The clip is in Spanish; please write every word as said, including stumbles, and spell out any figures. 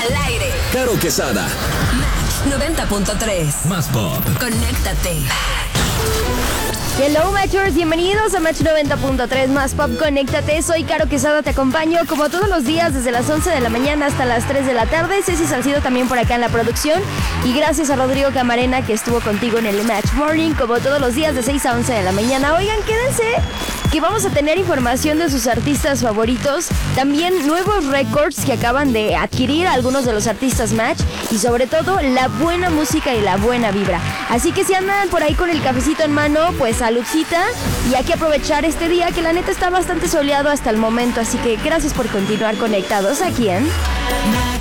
Al aire. Caro Quesada. Match noventa punto tres. Más pop. Conéctate. Hello Matchers, bienvenidos a Match noventa punto tres Más Pop, conéctate. Soy Caro Quesada, te acompaño como todos los días desde las once de la mañana hasta las tres de la tarde. Ceci Salcido también por acá en la producción. Y gracias a Rodrigo Camarena que estuvo contigo en el Match Morning como todos los días de seis a once de la mañana. Oigan, quédense que vamos a tener información de sus artistas favoritos. También nuevos récords que acaban de adquirir algunos de los artistas Match. Y sobre todo la buena música y la buena vibra. Así que si andan por ahí con el cafecito en mano, pues saludcita, y hay que aprovechar este día que la neta está bastante soleado hasta el momento, así que gracias por continuar conectados aquí en